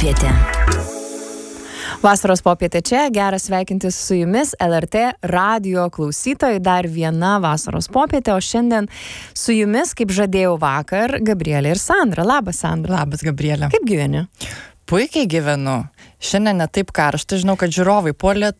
popietė. Vasaros popietė čia, geras sveikintis su jumis LRT radijo klausytojai, dar viena vasaros popietė, o šiandien su jumis, kaip žadėjau vakar, Gabrielė ir Sandra. Labas, Sandra. Labas, Gabrielė. Kaip gyveni? Puikiai gyvenu. Šiandien ne taip karšta, žinau, kad žiūrovai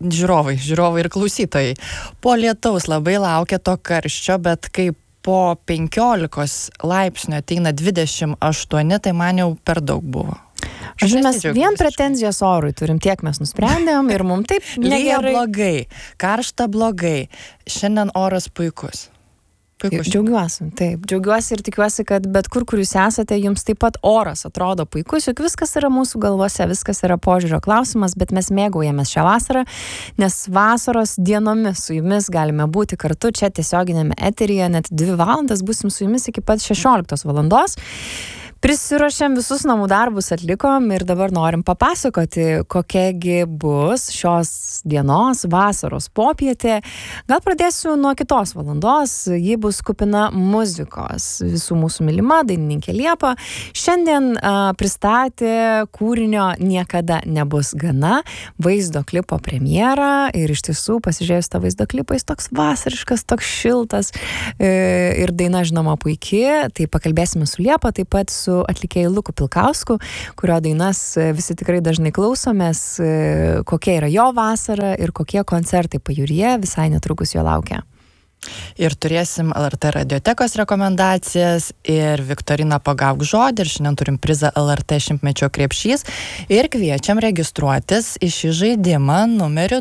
ir klausytojai po lietaus labai laukia to karščio, bet kai po 15 laipsnių ateina 28, tai man jau per daug buvo. Žodžiu, mes vien pretenzijas orui turim, tiek mes nusprendėm ir mums taip negerai. Blogai, karšta blogai. Šiandien oras puikus. Džiaugiuosi ir tikiuosi, kad bet kur jūs esate, jums taip pat oras atrodo puikus, juk viskas yra mūsų galvose, viskas yra požiūrio klausimas, bet mes mėgaujamės šią vasarą, nes vasaros dienomis su jumis galime būti kartu čia tiesioginėme eteryje, net 2 valandas būsim su jumis iki pat 16 valandos. Prisiruošėm, visus namų darbus atlikom ir dabar norim papasakoti, kokiagi bus šios dienos vasaros popietė. Gal pradėsiu nuo kitos valandos, ji bus kupina muzikos. Visų mūsų mylima dainininkė Liepa šiandien pristatė kūrinio Niekada nebus gana vaizdo klipo premjerą ir iš tiesų pasižiūrėjus tą vaizdo klipą, jis toks vasariškas, toks šiltas ir daina žinoma puikiai. Tai pakalbėsime su Liepa, taip pat su atlikėjų Luku Pilkausku, kurio dainas visi tikrai dažnai klausomės, kokia yra jo vasara ir kokie koncertai pajūryje visai netrukus jo laukia. Ir turėsim LRT radiotekos rekomendacijas ir Viktoriną Pagauk žodį ir šiandien turim prizą LRT šimtmečio krepšys ir kviečiam registruotis į šį žaidimą numeriu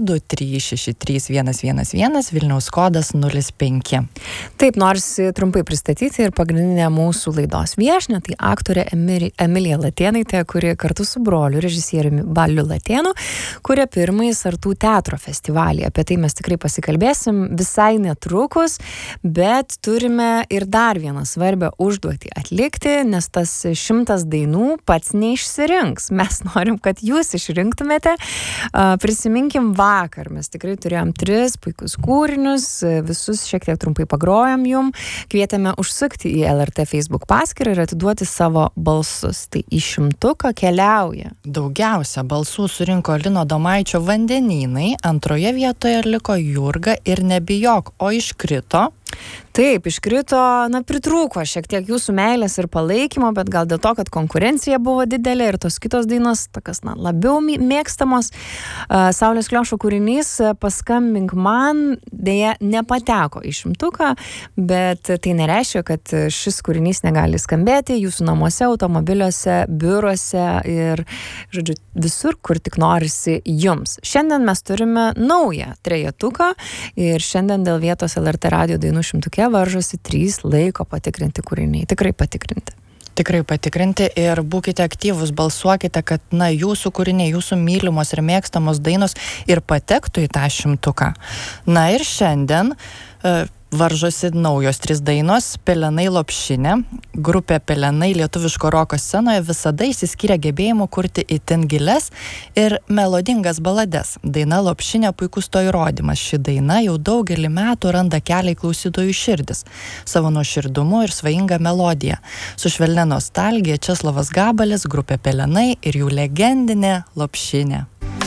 2363111 Vilniaus kodas 05. Taip, norisi trumpai pristatyti ir pagrindinę mūsų laidos viešnią, tai aktorė Emilija Latėnaitė, kuri kartu su broliu režisieriumi Baliu Latėnu kuria pirmąjį Sartų teatro festivalį. Apie tai mes tikrai pasikalbėsim visai netrukus. Bet turime ir dar vieną svarbią užduotį atlikti, nes tas 100 dainų pats neišsirinks. Mes norim, kad jūs išrinktumėte. Prisiminkim vakar, mes tikrai turėjom 3 puikius kūrinius, visus šiek tiek trumpai pagrojom jum, kvietėme užsukti į LRT Facebook paskyrą ir atiduoti savo balsus. Tai į 100 keliauja. Daugiausia balsų surinko Lino Domaičio Vandenynai, antroje vietoje liko Jurga ir Nebijok, o iškrito. Taip, iškrito, pritrūko šiek tiek jūsų meilės ir palaikymo, bet gal dėl to, kad konkurencija buvo didelė ir tos kitos dainos, tokios, labiau mėgstamos. Saulės Kliošo kūrinys Paskambink man dėja nepateko į 100, bet tai nereiškia, kad šis kūrinys negali skambėti jūsų namuose, automobiliuose, biuruose ir, žodžiu, visur, kur tik norisi jums. Šiandien mes turime naują trejetuką ir šiandien dėl vietos LRT radio dainų 100 varžosi 3 laiko patikrinti kūriniai. Tikrai patikrinti. Tikrai patikrinti ir būkite aktyvus, balsuokite, kad jūsų kūriniai, jūsų mylimos ir mėgstamos dainos ir patektų į tą 100. Ir šiandien varžosi naujos 3 dainos. Pelenai Lopšinė. Grupė Pelenai lietuviško roko scenoje visada išsiskyrė gebėjimu kurti itin giles ir melodingas balades. Daina Lopšinė puikus to įrodymas. Ši daina jau daugelį metų randa kelią į klausytojų širdis. Savo nuoširdumu ir svajinga melodija. Su švelnia nostalgija Česlovas Gabalis, grupė Pelenai ir jų legendinė Lopšinė.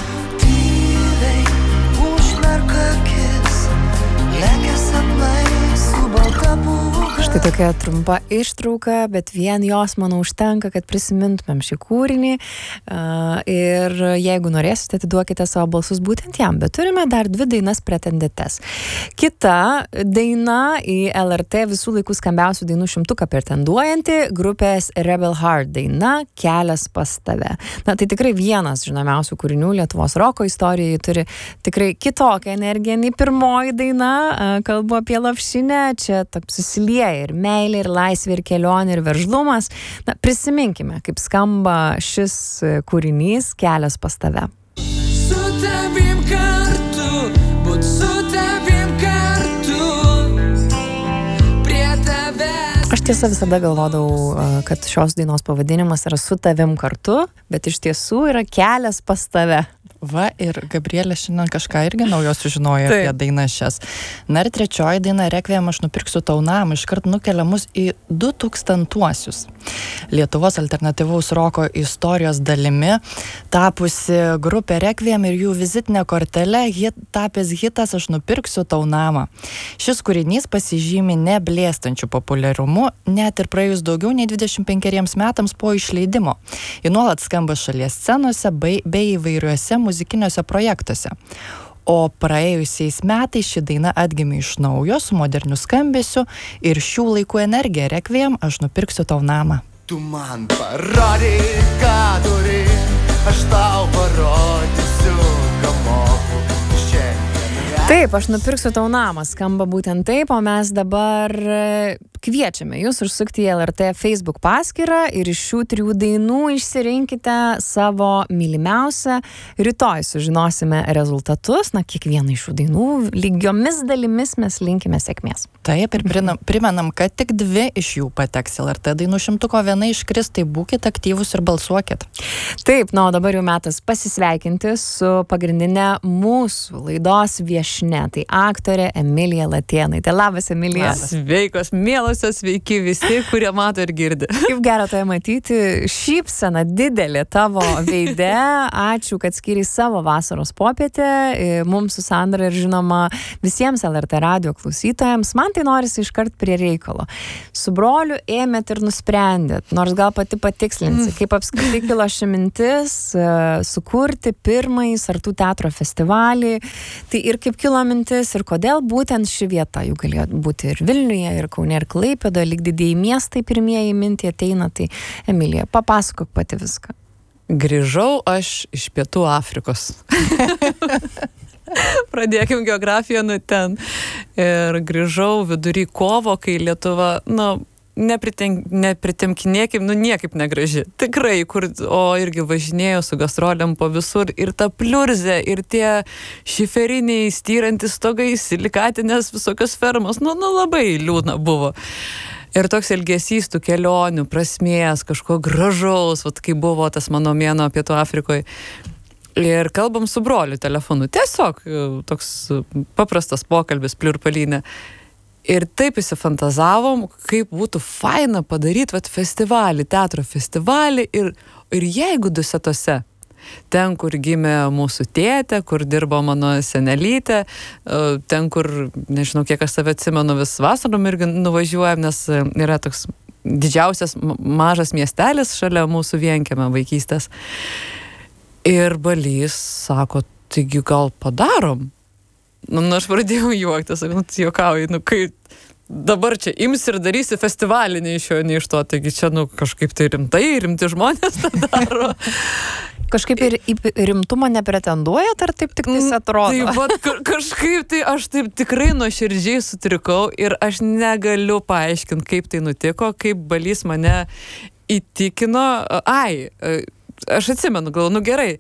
Štai tokia trumpa ištrauka, bet vien jos, manau, užtenka, kad prisimintumėm šį kūrinį ir jeigu norėsite, atiduokite savo balsus būtent jam, bet turime dar 2 dainas pretendentes. Kita daina į LRT visų laikų skambiausių dainų 100 pretenduojanti grupės Rebel Heart daina Kelias pas tave. Tai tikrai vienas žinomiausių kūrinių Lietuvos roko istorijoje, turi tikrai kitokią energiją nei pirmoji daina, kalbu apie Lopšinę, čia susilieja ir meilė, ir laisvė, ir kelionė, ir veržlumas. Prisiminkime, kaip skamba šis kūrinys Kelias pas tave. Su tavim kartu, būt su tavim kartu, prie tavęs. Aš tiesa visada galvodavau, kad šios dainos pavadinimas yra Su tavim kartu, bet iš tiesų yra Kelias pas tave. Va, ir Gabrielė šiandien kažką irgi naujo sužinojo apie dainas šias. Na ir trečioji daina Rekviem aš nupirksiu tau namą iškart nukelia mus į 2000-uosius. Lietuvos alternatyvaus roko istorijos dalimi tapusi grupė Rekviem ir jų vizitinė kortelė tapęs hitas Aš nupirksiu tau namą. Šis kūrinys pasižymi neblėstančiu populiarumu net ir praėjus daugiau nei 25 metams po išleidimo. Ji nuolat skamba šalies scenose bei įvairiuose muzikiniuose projektuose. O praėjusiais metais ši daina atgimė iš naujo su moderniu skambesiu ir šių laikų energija Rekviem Aš nupirksiu tau namą. Tu man parodyk, ką turi, aš tau parodysiu, ką moku. Taip, Aš nupirksiu tau namą, skamba būtent taip, o mes dabar kviečiame jūs užsukti į LRT Facebook paskyrą ir iš šių 3 dainų išsirinkite savo mylimiausią. Rytoj sužinosime rezultatus, kiekvieną iš šių dainų lygiomis dalimis mes linkime sėkmės. Taip, ir primenam, kad tik 2 iš jų pateks LRT dainų šimtuko, viena iškris, tai būkit aktyvūs ir balsuokit. Taip, o dabar jau metas pasisveikinti su pagrindinė mūsų laidos viešnia, tai aktorė Emilija Latėnaitė. Labas, Emilija. Sveikos, mielosios, sveiki visi, kurie mato ir girdi. Kaip gera tave matyti, šypsena didelė tavo veide. Ačiū, kad skiriai savo vasaros popietę mums su Sandra ir žinoma visiems LRT radio klausytojams. Man tai norisi iškart prie reikalo. Su broliu ėmėt ir nusprendėt, nors gal pati patikslinsi, kaip apskritai kilo ši mintis sukurti pirmąjį Sartų teatro festivalį. Tai ir kaip kilo mintis ir kodėl būtent ši vieta, jų galėjo būti ir Vilniuje, ir Kaune, ir Klaipėdoje, lyg didieji miestai pirmieji mintį ateina, tai Emilija, papasakok pati viską. Grįžau aš iš Pietų Afrikos. Pradėkim geografiją nuo ten. Ir grįžau vidury kovo, kai Lietuva, nepritemkinėkim, niekaip negraži. Tikrai, o irgi važinėjau su gastroliam po visur ir ta pliurzė, ir tie šiferiniai styrantys stogai, silikatinės visokios fermos, labai liūdna buvo. Ir toks elgesys tų kelionių, prasmės, kažko gražaus, kai buvo tas mano mėnuo Pietų Afrikoje. Ir kalbam su broliu telefonu. Tiesiog toks paprastas pokalbis, pliurpalinė. Ir taip įsifantazavom, kaip būtų faina padaryti festivalį, teatro festivalį. Ir jeigu Dusetose, ten, kur gimė mūsų tėtė, kur dirbo mano senelytė, ten, kur, nežinau, kiek aš save atsimenu, vis vasarom irgi nuvažiuojam, nes yra toks didžiausias mažas miestelis šalia mūsų vienkiemio vaikystės. Ir Balys sako, taigi gal padarom? Aš pradėjau juoktis, juokauju, kai dabar čia ims ir darysi festivalį, nei iš to, taigi čia kažkaip tai rimti žmonės tą daro. Kažkaip ir rimtumą nepretenduojat, ar taip tik tais atrodo? Tai kažkaip tai aš taip tikrai nuoširdžiai sutrikau ir aš negaliu paaiškinti, kaip tai nutiko, kaip Balys mane įtikino. Aš atsimenu, galvoju, gerai,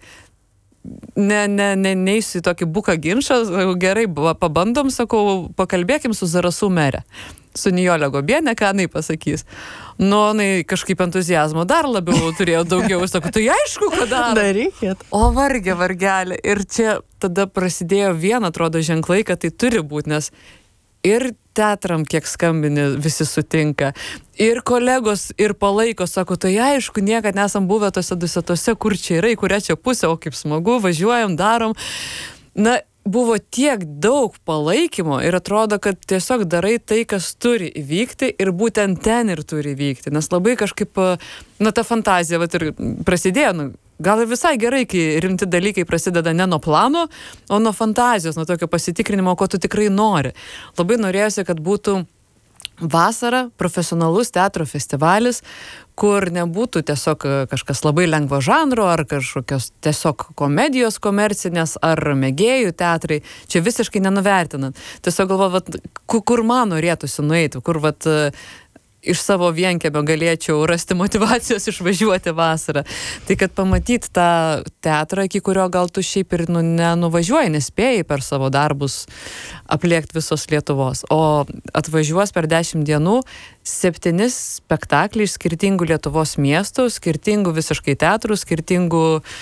neįsiu į tokį buką ginčą, gerai, pabandom, sakau, pakalbėkim su Zarasų mere, su Nijolė Gobienė, ką jinai pasakys. Jinai kažkaip entuziazmo dar labiau turėjo daugiau, sakau, tai aišku, ką darykit. O vargelė. Ir čia tada prasidėjo atrodo ženklai, kad tai turi būti, nes ir teatram, kiek skambini, visi sutinka. Ir kolegos ir palaiko, sako, tai aišku, niekad nesam buvę tose Dusetose, kur čia yra, į kurią čia pusę, o kaip smagu, važiuojam, darom. Buvo tiek daug palaikymo ir atrodo, kad tiesiog darai tai, kas turi įvykti ir būtent ten ir turi įvykti. Nes labai kažkaip, ta fantazija ir prasidėjo, gal ir visai gerai, kai rimti dalykai prasideda ne nuo plano, o nuo fantazijos, nuo tokio pasitikrinimo, ko tu tikrai nori. Labai norėjosi, kad būtų vasara, profesionalus teatro festivalis, kur nebūtų tiesiog kažkas labai lengvo žanro, ar kažkokios tiesiog komedijos komercinės, ar mėgėjų teatrai. Čia visiškai nenuvertinant. Tiesiog galvoju, kur man norėtųsi nueiti, kur iš savo vienkiemio galėčiau rasti motyvacijos išvažiuoti vasarą. Tai kad pamatyti tą teatrą, iki kurio gal tu šiaip ir nenuvažiuoji, nespėjai per savo darbus apliekti visos Lietuvos. O atvažiuos per 10 dienų 7 spektakliai iš skirtingų Lietuvos miestų, skirtingų visiškai teatrų, skirtingų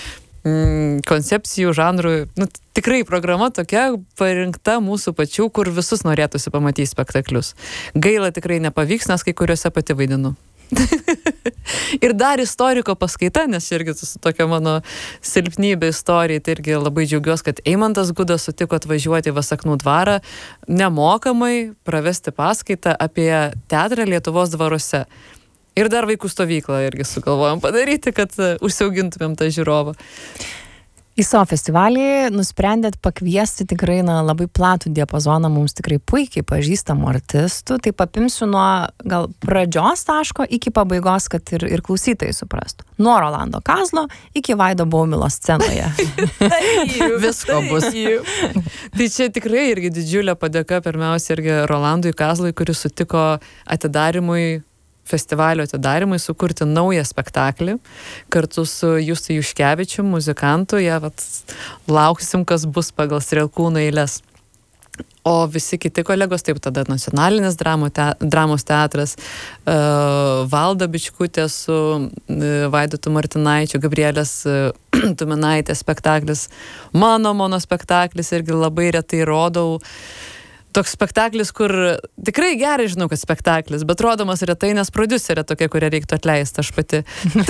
koncepcijų, žanrų. Nu, tikrai programa tokia parinkta mūsų pačių, kur visus norėtųsi pamatyti spektaklius. Gaila tikrai nepavyks, nes kai kuriuose pati vaidinu. Ir dar istoriko paskaita, nes irgi tokia mano silpnybė istorija, tai irgi labai džiaugiuosi, kad Eimantas Gudas sutiko atvažiuoti į Vasaknų dvarą nemokamai pravesti paskaitą apie teatrą Lietuvos dvaruose. Ir dar vaikų stovyklą irgi sugalvojom padaryti, kad užsiaugintumėm tą žiūrovą. Į savo festivalį nusprendėt pakviesti tikrai labai platų diapazoną mums tikrai puikiai pažįstamų artistų. Tai apimsiu nuo gal pradžios taško iki pabaigos, kad ir klausytojai suprastų. Nuo Rolando Kazlo iki Vaido Baumilo scenoje. Visko bus. Tai čia tikrai irgi didžiulė padėka pirmiausia irgi Rolandui Kazlui, kuris sutiko festivalio atidarimui sukurti naują spektaklį kartu su Justu Juškevičium, muzikantu. Lauksim, kas bus pagal Strielkūno eiles. O visi kiti kolegos, taip tada Nacionalinis dramos teatras, Valda Bičkutė su Vaidotu Martinaičiu, Gabrielės Tuminaitės spektaklis, mano monospektaklis irgi labai retai rodau. Toks spektaklis, kur tikrai gerai žinau, kad spektaklis, bet rodomas retai, nes prodiuserė tokia, kurią reiktų atleisti aš pati.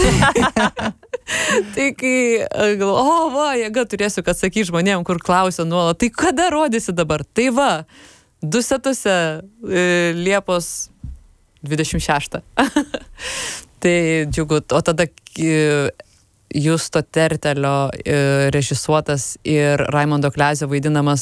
Tai kai galvoju, jėga turėsiu, kad sakyt žmonėm, kur klausia nuolat, tai kada rodysi dabar? Tai va, 2 setuose Liepos 26. Tai džiugu, o tada Justo Tertelio režisuotas ir Raimondo Klezio vaidinamas